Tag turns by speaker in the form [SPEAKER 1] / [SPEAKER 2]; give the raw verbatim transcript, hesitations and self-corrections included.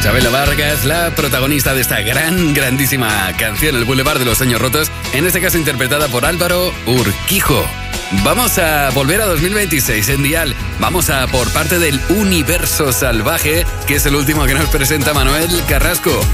[SPEAKER 1] Chabela Vargas, la protagonista de esta gran, grandísima canción, El Boulevard de los Sueños Rotos, en este caso interpretada por Álvaro Urquijo. Vamos a volver a dos mil veintiséis en Dial. Vamos a por parte del Universo Salvaje, que es el último que nos presenta Manuel Carrasco.